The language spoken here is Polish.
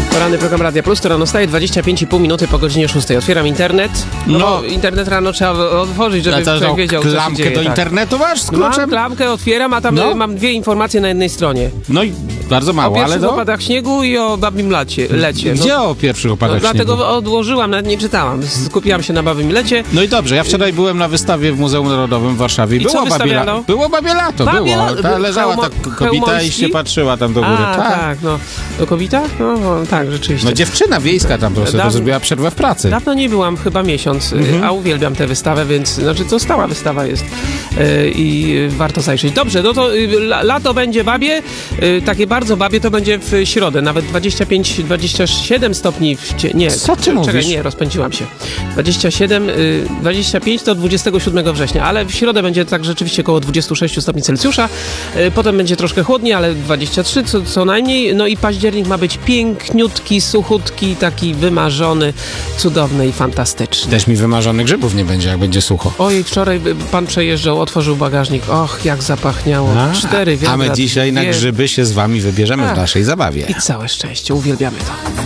Poranny program Radia Plus, to rano staje 25,5 minuty po godzinie 6. Otwieram internet. No, internet rano trzeba otworzyć, żeby człowiek wiedział, co się klamkę dzieje. do internetu masz z kluczem? Mam klamkę, otwieram, a tam mam dwie informacje na jednej stronie. No i bardzo mało, o ale pierwszych opadach śniegu i o babim lecie. Gdzie o pierwszych opadach śniegu? Dlatego odłożyłam, nawet nie czytałam. Skupiłam się na babim lecie. No i dobrze, ja wczoraj byłem na wystawie w Muzeum Narodowym w Warszawie i było babie lato. Było babie lato, leżała ta kobieta i się patrzyła tam do góry. Tak, no. To kobieta? No, tak, rzeczywiście. No dziewczyna wiejska tam to zrobiła przerwę w pracy. Dawno nie byłam, chyba miesiąc, a uwielbiam tę wystawę, więc, znaczy to stała wystawa jest i warto zajrzeć. Dobrze, no to lato będzie babie, takie bardzo babie to będzie w środę, nawet 25-27 stopni. Co ty mówisz? Czekaj, nie, rozpędziłam się. 25 to 27 września, ale w środę będzie tak rzeczywiście około 26 stopni Celsjusza, potem będzie troszkę chłodniej, ale 23 co najmniej, no i październik ma być piękniutki, suchutki, taki wymarzony, cudowny i fantastyczny. Też mi wymarzonych grzybów nie będzie, jak będzie sucho. Oj, wczoraj pan przejeżdżał, otworzył bagażnik, och, jak zapachniało. 4 wiadra. A my dzisiaj na grzyby się z wami wybierzemy w naszej zabawie. I całe szczęście, uwielbiamy to.